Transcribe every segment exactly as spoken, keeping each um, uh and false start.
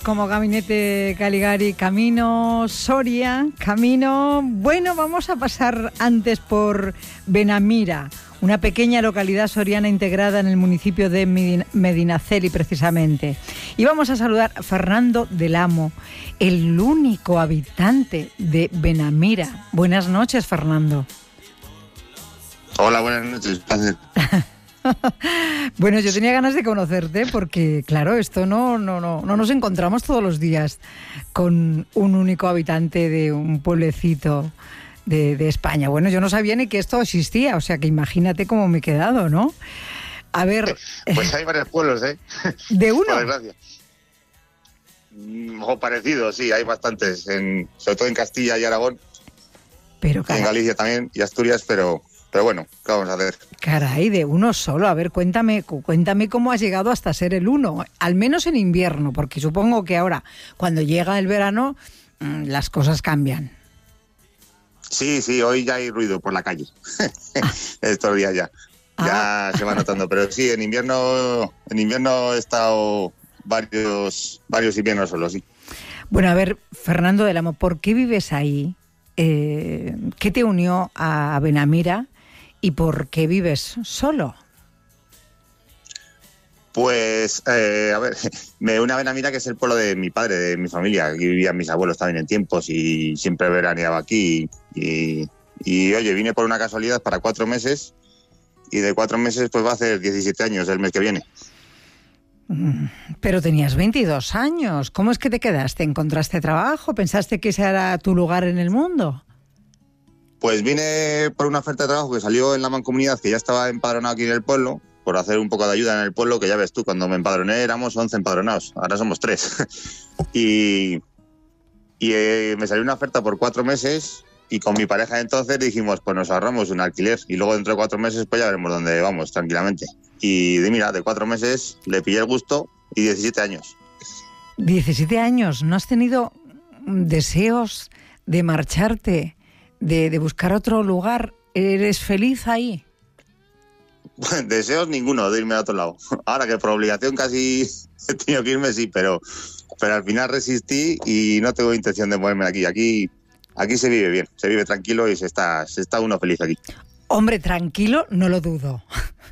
Como Gabinete Caligari, camino Soria, camino... Bueno, vamos a pasar antes por Benamira, una pequeña localidad soriana integrada en el municipio de Medinaceli, precisamente. Y vamos a saludar a Fernando del Amo, el único habitante de Benamira. Buenas noches, Fernando. Hola, buenas noches. Bueno, yo tenía ganas de conocerte porque, claro, esto no, no, no, no nos encontramos todos los días con un único habitante de un pueblecito de, de España. Bueno, yo no sabía ni que esto existía, o sea que imagínate cómo me he quedado, ¿no? A ver... Pues hay varios pueblos, ¿eh? ¿De uno? Por desgracia. O parecidos, sí, hay bastantes, en, sobre todo en Castilla y Aragón. Pero, en Galicia también y Asturias, pero... Pero bueno, ¿qué vamos a hacer? Caray, de uno solo. A ver, cuéntame, cuéntame cómo has llegado hasta ser el uno, al menos en invierno, porque supongo que ahora, cuando llega el verano, las cosas cambian. Sí, sí, hoy ya hay ruido por la calle. Estos días ya. Ya ah. se va notando. Pero sí, en invierno, en invierno he estado varios, varios inviernos solo, sí. Bueno, a ver, Fernando del Amo, ¿por qué vives ahí? Eh, ¿Qué te unió a Benamira? ¿Y por qué vives solo? Pues, eh, a ver, me une a Benamira, que es el pueblo de mi padre, de mi familia. Aquí vivían mis abuelos también en tiempos y siempre veraneaba aquí. Y, y, oye, vine por una casualidad para cuatro meses y de cuatro meses pues va a hacer diecisiete años el mes que viene. Pero tenías veintidós años. ¿Cómo es que te quedaste? ¿Encontraste trabajo? ¿Pensaste que ese era tu lugar en el mundo? Pues vine por una oferta de trabajo que salió en la mancomunidad, que ya estaba empadronado aquí en el pueblo, por hacer un poco de ayuda en el pueblo, que ya ves tú, cuando me empadroné éramos once empadronados, ahora somos tres. y y eh, me salió una oferta por cuatro meses y con mi pareja entonces dijimos, pues nos ahorramos un alquiler y luego dentro de cuatro meses pues ya veremos dónde vamos tranquilamente. Y de, mira, de cuatro meses le pillé el gusto y diecisiete años. diecisiete años, ¿no has tenido deseos de marcharte? De, de buscar otro lugar. ¿Eres feliz ahí? Deseos ninguno de irme a otro lado. Ahora que por obligación casi he tenido que irme, sí, pero, pero al final resistí y no tengo intención de moverme aquí. Aquí, aquí se vive bien, se vive tranquilo y se está, se está uno feliz aquí. Hombre, tranquilo, no lo dudo.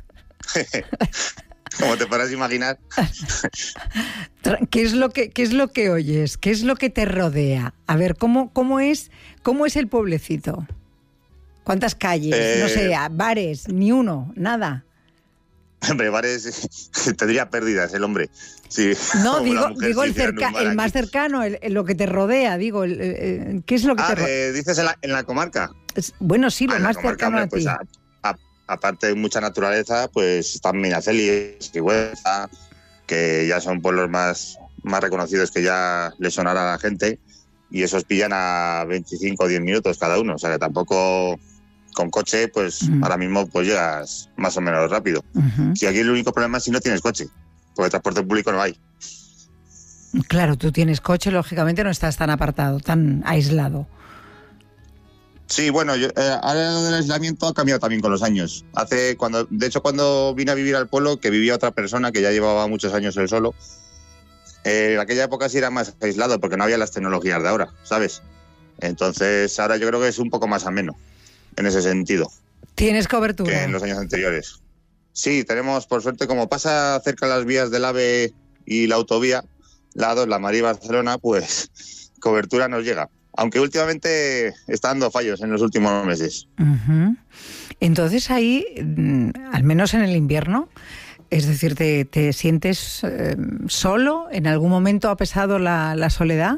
Como te podrás imaginar. ¿Qué es lo que, qué es lo que oyes? ¿Qué es lo que te rodea? A ver, ¿cómo, cómo es, cómo es el pueblecito? ¿Cuántas calles? Eh... No sé, bares, ni uno, nada. Hombre, bares, tendría pérdidas el hombre. Sí, no, digo, digo el, cerca, el más cercano, el, el, lo que te rodea, digo, el, el, ¿qué es lo que ah, te rodea? Eh, ¿dices en la, en la comarca? Bueno, sí, lo ah, más comarca, cercano hombre, a ti. Pues a, a, aparte de mucha naturaleza, pues están Medinaceli, Sigüenza, que ya son pueblos más, más reconocidos que ya le sonará a la gente, y esos pillan a veinticinco o diez minutos cada uno, o sea que tampoco con coche, pues uh-huh. ahora mismo pues llegas más o menos rápido. Uh-huh. Si aquí el único problema es si no tienes coche, porque transporte público no hay. Claro, tú tienes coche, lógicamente no estás tan apartado, tan aislado. Sí, bueno, yo, eh, ahora lo del aislamiento ha cambiado también con los años. Hace cuando, de hecho, cuando vine a vivir al pueblo, que vivía otra persona que ya llevaba muchos años él solo, eh, en aquella época sí era más aislado porque no había las tecnologías de ahora, ¿sabes? Entonces ahora yo creo que es un poco más ameno en ese sentido. ¿Tienes cobertura? Que en los años anteriores. Sí, tenemos, por suerte, como pasa cerca las vías del AVE y la autovía, la dos, la Madrid-Barcelona, pues cobertura nos llega. Aunque últimamente está dando fallos en los últimos meses. Uh-huh. Entonces ahí, al menos en el invierno, es decir, ¿te, te sientes eh, solo? ¿En algún momento ha pesado la, la soledad?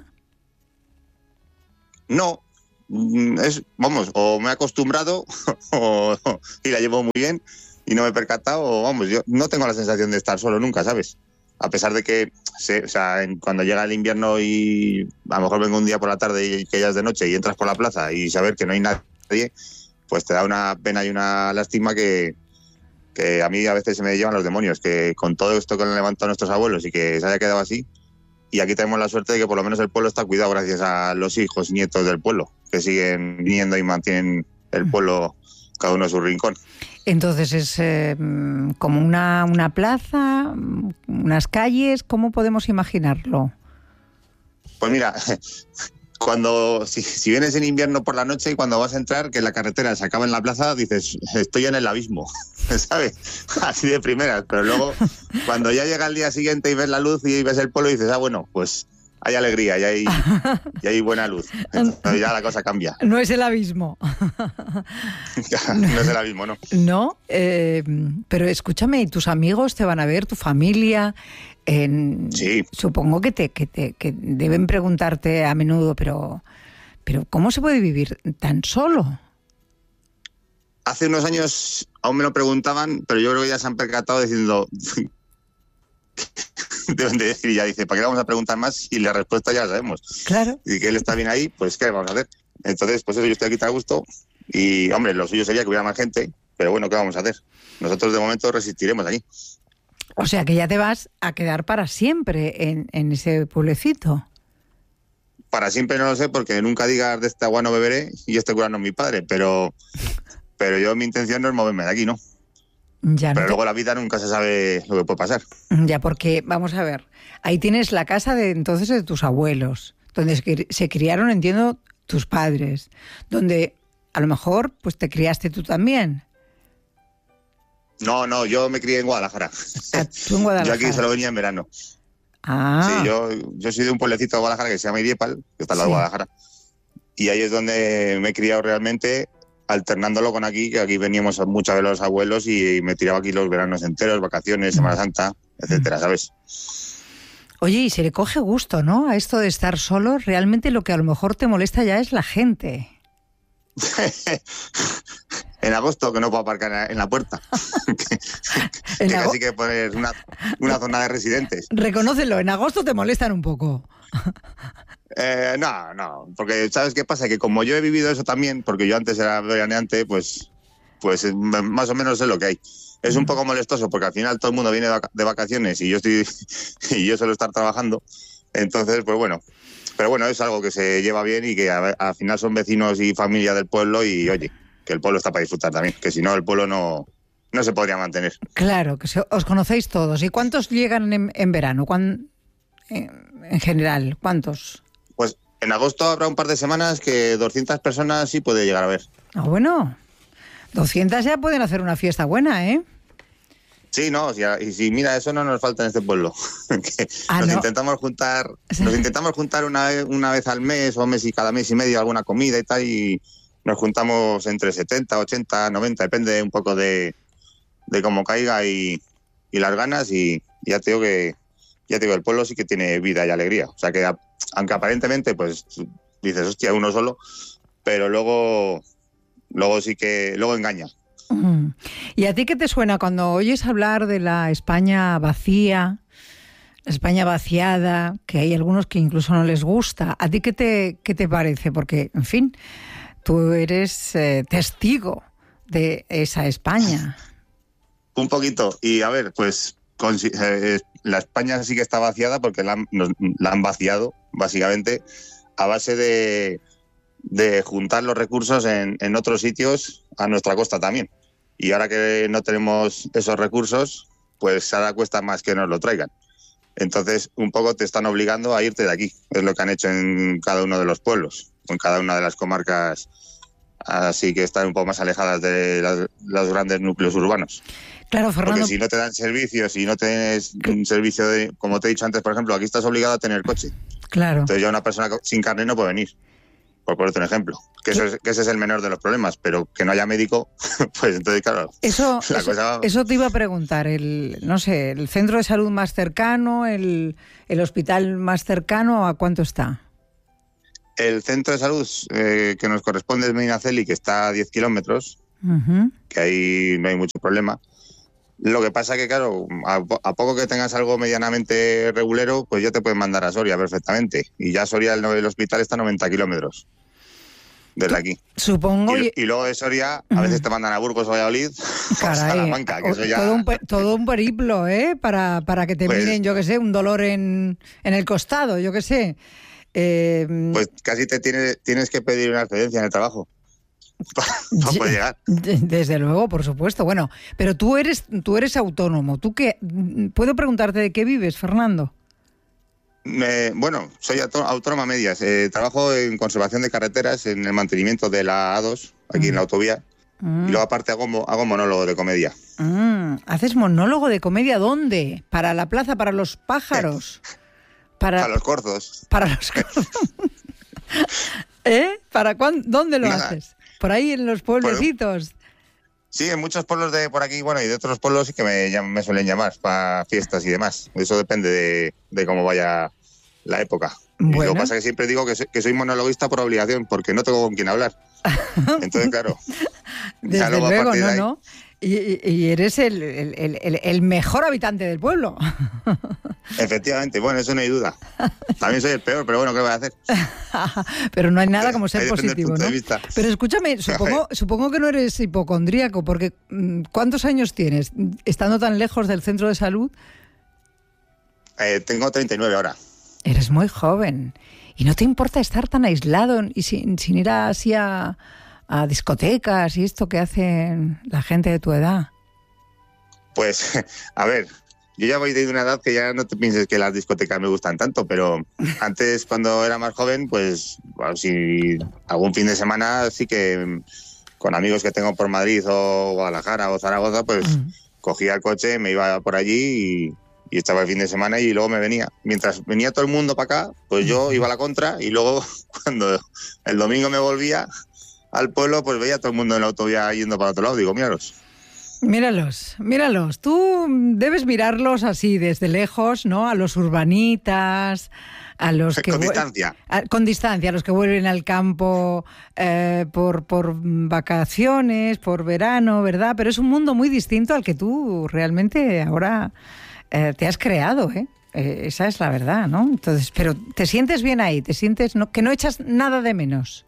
No, es, vamos, o me he acostumbrado o, y la llevo muy bien y no me he percatado, o vamos, yo no tengo la sensación de estar solo nunca, ¿sabes? A pesar de que, se, o sea, en, cuando llega el invierno y a lo mejor vengo un día por la tarde y que ya es de noche y entras por la plaza y saber que no hay nadie, pues te da una pena y una lástima que, que a mí a veces se me llevan los demonios, que con todo esto que han levantado nuestros abuelos y que se haya quedado así, y aquí tenemos la suerte de que por lo menos el pueblo está cuidado gracias a los hijos y nietos del pueblo, que siguen viniendo y mantienen el pueblo cada uno a su rincón. Entonces es eh, como una, una plaza, unas calles, ¿cómo podemos imaginarlo? Pues mira, cuando si, si vienes en invierno por la noche y cuando vas a entrar, que la carretera se acaba en la plaza, dices, estoy en el abismo, ¿sabes? Así de primeras. Pero luego, cuando ya llega el día siguiente y ves la luz y ves el pueblo, dices, ah, bueno, pues hay alegría y hay, y hay buena luz. Entonces ya la cosa cambia. No es el abismo. No es el abismo, ¿no? No, eh, pero escúchame, ¿y tus amigos te van a ver, tu familia? En, sí. Supongo que te, que te que deben preguntarte a menudo, pero, pero ¿cómo se puede vivir tan solo? Hace unos años aún me lo preguntaban, pero yo creo que ya se han percatado diciendo... Deben de decir, ya dice, ¿para qué vamos a preguntar más? Y la respuesta ya la sabemos. Claro. Y que él está bien ahí, pues ¿qué vamos a hacer? Entonces, pues eso, yo estoy aquí tan a gusto. Y, hombre, lo suyo sería que hubiera más gente, pero bueno, ¿qué vamos a hacer? Nosotros de momento resistiremos aquí. O sea que ya te vas a quedar para siempre en, en ese pueblecito. Para siempre no lo sé, porque nunca digas de este agua no beberé y este cura no es mi padre, pero, pero yo mi intención no es moverme de aquí, ¿no? Ya no pero te... luego la vida nunca se sabe lo que puede pasar. Ya, porque, vamos a ver, ahí tienes la casa de entonces de tus abuelos, donde se criaron, entiendo, tus padres, donde a lo mejor pues te criaste tú también. No, no, yo me crié en Guadalajara. Ah, tú en Guadalajara. Yo aquí solo venía en verano. Ah. Sí, yo, yo soy de un pueblecito de Guadalajara que se llama Iriepal, que está al lado de Guadalajara. Y ahí es donde me he criado realmente, alternándolo con aquí, que aquí veníamos muchas de los abuelos y me tiraba aquí los veranos enteros, vacaciones, Semana Santa, etcétera, ¿sabes? Oye, y se le coge gusto, ¿no? A esto de estar solo, realmente lo que a lo mejor te molesta ya es la gente. En agosto, que no puedo aparcar en la puerta. que en que ago... casi que poner una, una zona de residentes. Reconócelo, en agosto te molestan un poco. Eh, no, no, porque ¿sabes qué pasa? Que como yo he vivido eso también, porque yo antes era veraneante, pues, pues más o menos sé lo que hay. Es un poco molestoso porque al final todo el mundo viene de vacaciones y yo estoy y yo suelo estar trabajando. Entonces, pues bueno, pero bueno, es algo que se lleva bien y que al final son vecinos y familia del pueblo y oye, que el pueblo está para disfrutar también, que si no el pueblo no, no se podría mantener. Claro, que se, os conocéis todos. ¿Y cuántos llegan en, en verano? ¿Cuán, en, en general, cuántos? Pues en agosto habrá un par de semanas que doscientas personas sí puede llegar a ver. Ah, bueno, doscientas ya pueden hacer una fiesta buena, ¿eh? Sí, no, y si mira, eso no nos falta en este pueblo. que ah, nos no. intentamos juntar, nos intentamos juntar una vez, una vez al mes o mes y cada mes y medio alguna comida y tal, y nos juntamos entre setenta, ochenta, noventa, depende un poco de, de cómo caiga y, y las ganas, y ya te digo que ya te digo, el pueblo sí que tiene vida y alegría. O sea que aunque aparentemente pues dices, hostia, uno solo, pero luego luego sí que luego engaña. ¿Y a ti qué te suena cuando oyes hablar de la España vacía, la España vaciada, que hay algunos que incluso no les gusta? ¿A ti qué te, qué te parece? Porque, en fin, tú eres eh, testigo de esa España. Un poquito. Y a ver, pues con, eh, la España sí que está vaciada porque la, nos, la han vaciado, básicamente, a base de, de juntar los recursos en, en otros sitios a nuestra costa también. Y ahora que no tenemos esos recursos, pues ahora cuesta más que nos lo traigan. Entonces, un poco te están obligando a irte de aquí. Es lo que han hecho en cada uno de los pueblos, en cada una de las comarcas, así que están un poco más alejadas de las, los grandes núcleos urbanos. Claro, Fernando. Porque si no te dan servicios, si no tienes un servicio de, como te he dicho antes, por ejemplo, aquí estás obligado a tener coche. Claro. Entonces ya una persona sin carnet no puede venir. Por ponerte un ejemplo, que, eso es, que ese es el menor de los problemas, pero que no haya médico, pues entonces, claro, eso, la eso, cosa... eso te iba a preguntar, el no sé, el centro de salud más cercano, el, el hospital más cercano, ¿a cuánto está? El centro de salud eh, que nos corresponde es Medinaceli, que está a diez kilómetros, uh-huh. que ahí no hay mucho problema. Lo que pasa que, claro, a, a poco que tengas algo medianamente regulero, pues ya te pueden mandar a Soria perfectamente. Y ya Soria, el, el hospital, está a noventa kilómetros desde aquí. Supongo. Y, y luego de Soria, a veces te mandan a Burgos o Valladolid o a Salamanca, que eso ya... Todo un, todo un periplo, ¿eh? Para, para que te pues, miren, yo qué sé, un dolor en, en el costado, yo qué sé. Eh, pues casi te tienes, tienes que pedir una excedencia en el trabajo. No puede llegar. Desde luego, por supuesto. Bueno, pero tú eres tú eres autónomo. ¿Tú qué? ¿Puedo preguntarte de qué vives, Fernando? Eh, bueno, soy autónoma a medias. Eh, trabajo en conservación de carreteras, en el mantenimiento de la A dos, aquí mm. en la autovía. Mm. Y luego aparte hago, hago monólogo de comedia. Mm. ¿Haces monólogo de comedia dónde? ¿Para la plaza, para los pájaros? Para, para los corzos. Para los corzos. ¿Eh? ¿Para cuándo? ¿Dónde lo Nada. haces? ¿Por ahí en los pueblecitos? Por... Sí, en muchos pueblos de por aquí, bueno, y de otros pueblos que me, me suelen llamar para fiestas y demás. Eso depende de, de cómo vaya la época. Bueno. Y lo que pasa es que siempre digo que soy, que soy monologuista por obligación, porque no tengo con quién hablar. Entonces, claro. Desde luego, luego no, ¿no? Y, y eres el, el, el, el mejor habitante del pueblo. Efectivamente, bueno, eso no hay duda. También soy el peor, pero bueno, ¿qué voy a hacer? Pero no hay nada como ser positivo, ¿no? Pero escúchame, supongo, supongo que no eres hipocondríaco, porque ¿cuántos años tienes estando tan lejos del centro de salud? Eh, tengo treinta y nueve ahora. Eres muy joven. ¿Y no te importa estar tan aislado y sin, sin ir así a, a discotecas y esto que hacen la gente de tu edad? Pues, a ver... Yo ya voy de una edad que ya no te pienses que las discotecas me gustan tanto, pero antes, cuando era más joven, pues bueno, si algún fin de semana sí que con amigos que tengo por Madrid o Guadalajara o Zaragoza, pues uh-huh. cogía el coche, me iba por allí y, y estaba el fin de semana y luego me venía. Mientras venía todo el mundo para acá, pues yo iba a la contra y luego cuando el domingo me volvía al pueblo, pues veía a todo el mundo en la autovía yendo para otro lado. Digo, míralos. Míralos, míralos. Tú debes mirarlos así desde lejos, ¿no? A los urbanitas, a los que... Con distancia. A, con distancia, a los que vuelven al campo eh, por, por vacaciones, por verano, ¿verdad? Pero es un mundo muy distinto al que tú realmente ahora eh, te has creado, ¿eh? ¿eh? Esa es la verdad, ¿no? Entonces, pero te sientes bien ahí, te sientes no, que no echas nada de menos.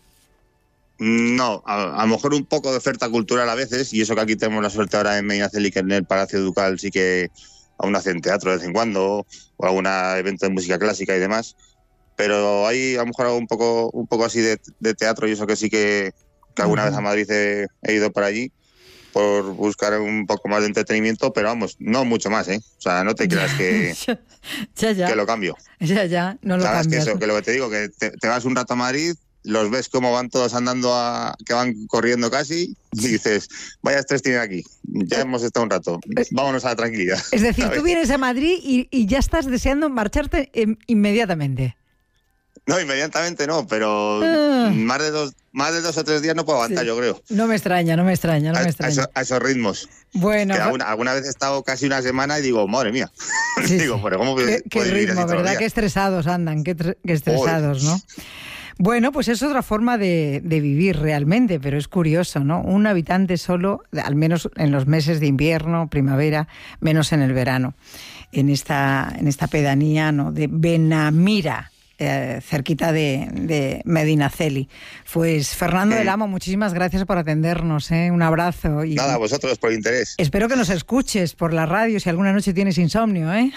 No, a, a lo mejor un poco de oferta cultural a veces, y eso que aquí tenemos la suerte ahora en Medinaceli, que en el Palacio Ducal sí que aún hacen teatro de vez en cuando, o algún evento de música clásica y demás, pero hay a lo mejor un poco un poco así de, de teatro, y eso que sí que, que alguna uh-huh. vez a Madrid he, he ido por allí, por buscar un poco más de entretenimiento, pero vamos, no mucho más, ¿eh? O sea, no te creas que, ya, ya. que lo cambio. Ya, ya, no lo Sabes cambias. Que eso, que lo que te digo, que te, te vas un rato a Madrid, los ves cómo van todos andando, a, que van corriendo casi, y dices, vaya estrés tiene aquí, ya hemos estado un rato, vámonos a la tranquilidad. Es decir, ¿sabes? Tú vienes a Madrid y, y ya estás deseando marcharte en, inmediatamente. No, inmediatamente no, pero ah. más de dos más de dos o tres días no puedo aguantar, sí. yo creo. No me extraña, no me extraña, no a, me extraña. A, eso, a esos ritmos. Bueno. Que alguna, alguna vez he estado casi una semana y digo, madre mía. Sí, digo, pero ¿cómo qué, qué ritmo, ¿verdad? Qué estresados andan, qué, qué estresados, Uy. ¿no? Bueno, pues es otra forma de, de vivir realmente, pero es curioso, ¿no? Un habitante solo, al menos en los meses de invierno, primavera, menos en el verano, en esta, en esta pedanía, ¿no? De Benamira, eh, cerquita de, de Medinaceli. Pues Fernando del Amo, muchísimas gracias por atendernos, ¿eh? Un abrazo. Y nada, a vosotros por interés. Espero que nos escuches por la radio si alguna noche tienes insomnio, ¿eh?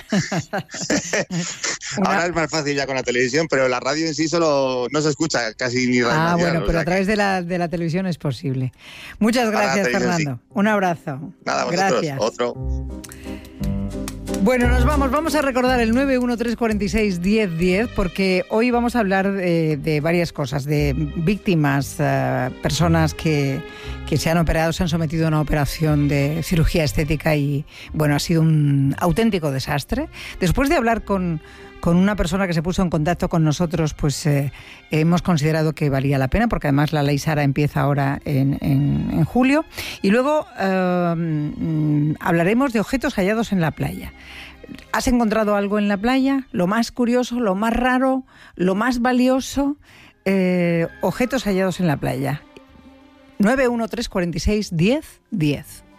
Una... Ahora es más fácil ya con la televisión, pero la radio en sí solo no se escucha casi ni radio. Ah, nacional, bueno, pero o sea a través que... de la, de la televisión es posible. Muchas gracias, Fernando. Sí. Un abrazo. Nada, vosotros. Gracias. Otro. Bueno, nos vamos. Vamos a recordar el nueve uno tres cuatro seis, diez diez, porque hoy vamos a hablar de, de varias cosas, de víctimas, uh, personas que, que se han operado, se han sometido a una operación de cirugía estética y, bueno, ha sido un auténtico desastre. Después de hablar con, con una persona que se puso en contacto con nosotros, pues eh, hemos considerado que valía la pena, porque además la Ley Sara empieza ahora en, en, en julio. Y luego uh, hablaremos de objetos hallados en la playa. ¿Has encontrado algo en la playa? Lo más curioso, lo más raro, lo más valioso, eh, objetos hallados en la playa. nueve uno tres cuatro seis, diez diez.